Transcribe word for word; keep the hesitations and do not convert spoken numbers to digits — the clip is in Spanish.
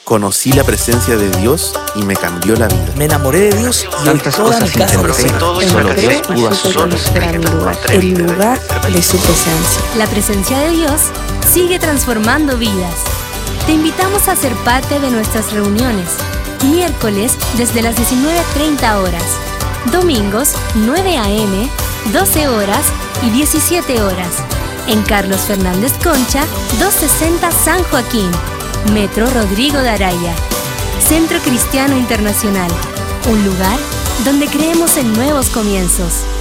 Conocí la presencia de Dios y me cambió la vida. Me enamoré de Dios y hoy Tantas toda mi cosas casa lo intenté, sabe. todo eso lo Dios pudo hacer solo. El lugar de su presencia. La presencia de Dios sigue transformando vidas. Te invitamos a ser parte de nuestras reuniones. Miércoles desde las diecinueve treinta horas. Domingos nueve a eme, doce horas y diecisiete horas. En Carlos Fernández Concha, doscientos sesenta San Joaquín. Metro Rodrigo de Araya. Centro Cristiano Internacional. Un lugar donde creemos en nuevos comienzos.